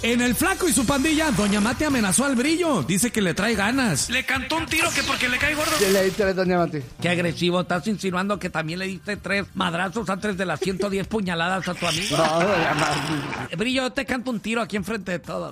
En El Flaco y su pandilla, Doña Mati amenazó al Brillo. Dice que le trae ganas. Le cantó un tiro que porque le cae gordo. ¿Qué le diste a Doña Mati? Qué agresivo, estás insinuando que también le diste 3 madrazos antes de las 110 puñaladas a tu amigo. No, Doña Mati. Brillo, yo te canto un tiro aquí enfrente de todos.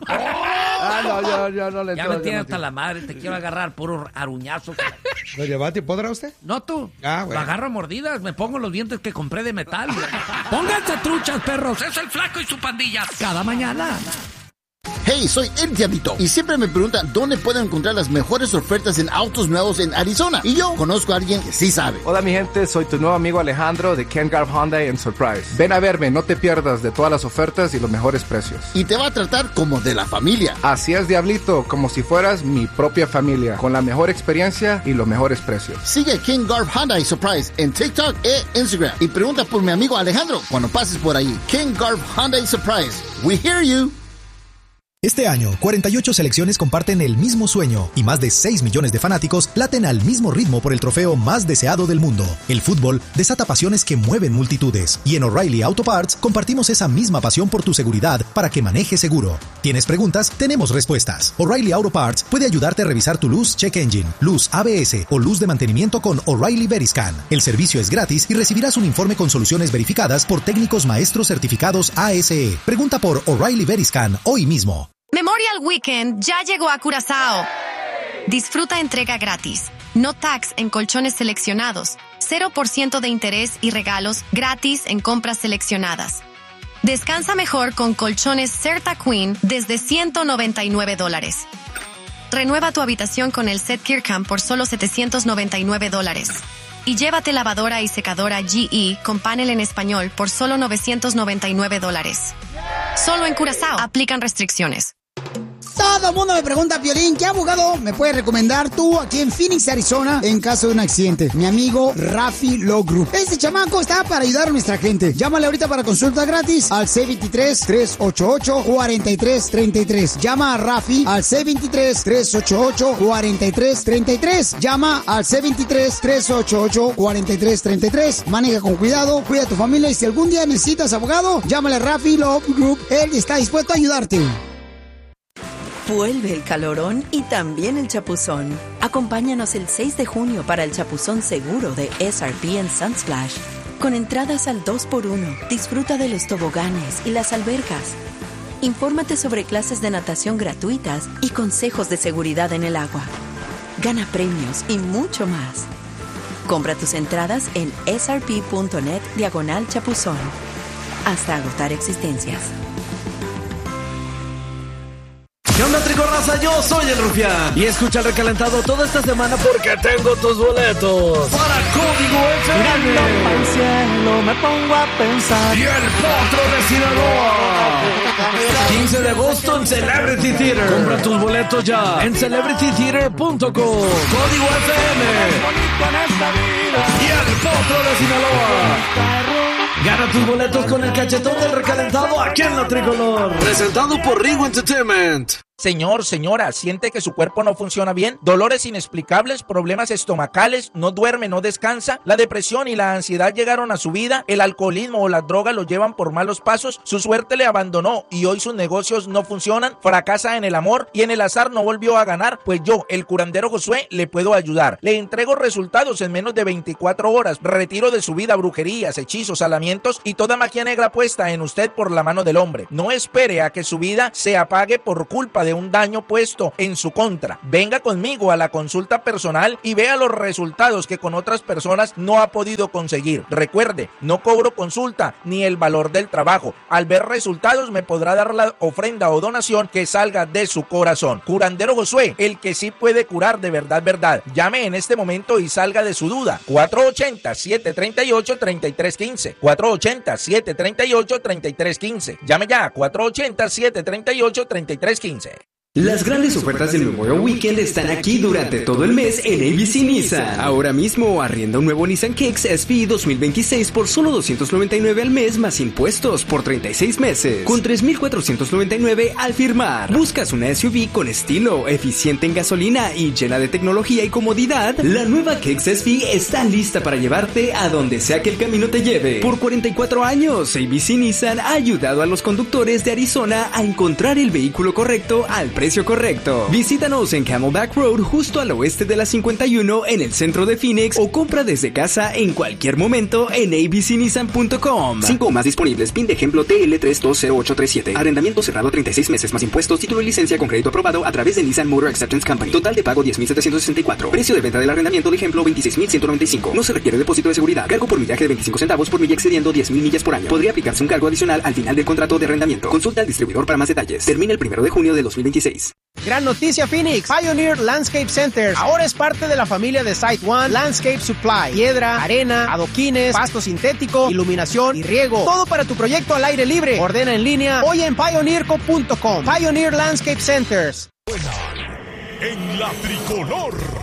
No, yo no le Ya me tienes hasta la madre, te quiero agarrar puro aruñazo. Doña Mati, ¿podrá usted? No tú. Ah, bueno. Lo agarro a mordidas, me pongo los dientes que compré de metal. Pónganse truchas, perros. Es el Flaco y su pandilla. Cada mañana. Hey, soy El Diablito y siempre me preguntan dónde puedo encontrar las mejores ofertas en autos nuevos en Arizona. Y yo conozco a alguien que sí sabe. Hola mi gente, soy tu nuevo amigo Alejandro de Ken Garff Hyundai en Surprise. Ven a verme, no te pierdas de todas las ofertas y los mejores precios. Y te va a tratar como de la familia. Así es, Diablito, como si fueras mi propia familia, con la mejor experiencia y los mejores precios. Sigue Ken Garff Hyundai Surprise en TikTok e Instagram y pregunta por mi amigo Alejandro cuando pases por ahí. Ken Garff Hyundai Surprise. We hear you. Este año, 48 selecciones comparten el mismo sueño y más de 6 millones de fanáticos laten al mismo ritmo por el trofeo más deseado del mundo. El fútbol desata pasiones que mueven multitudes y en O'Reilly Auto Parts compartimos esa misma pasión por tu seguridad para que manejes seguro. ¿Tienes preguntas? Tenemos respuestas. O'Reilly Auto Parts puede ayudarte a revisar tu luz check engine, luz ABS o luz de mantenimiento con O'Reilly Veriscan. El servicio es gratis y recibirás un informe con soluciones verificadas por técnicos maestros certificados ASE. Pregunta por O'Reilly Veriscan hoy mismo. Memorial Weekend ya llegó a Curazao. Disfruta entrega gratis, no tax en colchones seleccionados, 0% de interés y regalos gratis en compras seleccionadas. Descansa mejor con colchones Certa Queen desde $199. Renueva tu habitación con el set Kirkham por solo $799. Y llévate lavadora y secadora GE con panel en español por solo $999. Solo en Curazao. Aplican restricciones. Todo el mundo me pregunta, Piolín, ¿qué abogado me puedes recomendar tú aquí en Phoenix, Arizona, en caso de un accidente? Mi amigo Rafi Law Group. Este chamaco está para ayudar a nuestra gente. Llámale ahorita para consulta gratis al C23-388-4333. Llama a Rafi al C23-388-4333. Llama al C23-388-4333. Maneja con cuidado, cuida a tu familia y si algún día necesitas abogado, llámale a Rafi Law Group. Él está dispuesto a ayudarte. Vuelve el calorón y también el chapuzón. Acompáñanos el 6 de junio para el chapuzón seguro de SRP en Sunsplash. Con entradas al 2x1, disfruta de los toboganes y las albercas. Infórmate sobre clases de natación gratuitas y consejos de seguridad en el agua. Gana premios y mucho más. Compra tus entradas en srp.net/chapuzón. Hasta agotar existencias. ¿Qué onda, tricorraza? Yo soy el Rufián y escucha el recalentado toda esta semana porque tengo tus boletos para Código FM. Mirando al cielo me pongo a pensar. Y el Potro de Sinaloa. 15 de agosto en Celebrity Theater. Compra tus boletos ya en celebritytheater.com. Código FM. Y el Potro de Sinaloa. Gana tus boletos con el cachetón del recalentado aquí en La Tricolor. Presentado por Ringo Entertainment. Señor, señora, ¿siente que su cuerpo no funciona bien? ¿Dolores inexplicables? ¿Problemas estomacales? ¿No duerme, no descansa? ¿La depresión y la ansiedad llegaron a su vida? ¿El alcoholismo o las drogas lo llevan por malos pasos? ¿Su suerte le abandonó y hoy sus negocios no funcionan? ¿Fracasa en el amor y en el azar no volvió a ganar? Pues yo, el curandero Josué, le puedo ayudar. Le entrego resultados en menos de 24 horas. Retiro de su vida brujerías, hechizos, alamientos y toda magia negra puesta en usted por la mano del hombre. No espere a que su vida se apague por culpa de un daño puesto en su contra. Venga conmigo a la consulta personal y vea los resultados que con otras personas no ha podido conseguir. Recuerde, no cobro consulta ni el valor del trabajo. Al ver resultados me podrá dar la ofrenda o donación que salga de su corazón. Curandero Josué, el que sí puede curar de verdad, verdad. Llame en este momento y salga de su duda. 480-738-3315. 480-738-3315. Llame ya. 480-738-3315. Las grandes ofertas del Memorial Weekend están aquí durante todo el mes en ABC Nissan. Ahora mismo arrienda un nuevo Nissan Kicks SV 2026 por solo $299 al mes más impuestos por 36 meses, con $3,499 al firmar. ¿Buscas una SUV con estilo, eficiente en gasolina y llena de tecnología y comodidad? La nueva Kicks SV está lista para llevarte a donde sea que el camino te lleve. Por 44 años, ABC Nissan ha ayudado a los conductores de Arizona a encontrar el vehículo correcto al precio correcto. Visítanos en Camelback Road, justo al oeste de la 51 en el centro de Phoenix, o compra desde casa en cualquier momento en abcnissan.com. 5 más disponibles. PIN de ejemplo TL320837. Arrendamiento cerrado 36 meses más impuestos. Título y licencia con crédito aprobado a través de Nissan Motor Acceptance Company. Total de pago $10,764. Precio de venta del arrendamiento de ejemplo $26,195. No se requiere depósito de seguridad. Cargo por millaje de 25 centavos por milla excediendo 10,000 millas por año. Podría aplicarse un cargo adicional al final del contrato de arrendamiento. Consulta al distribuidor para más detalles. Termina el 1 de junio de 2026. Gran noticia, Phoenix. Pioneer Landscape Centers ahora es parte de la familia de Site One Landscape Supply. Piedra, arena, adoquines, pasto sintético, iluminación y riego. Todo para tu proyecto al aire libre. Ordena en línea hoy en pioneerco.com. Pioneer Landscape Centers. En la tricolor.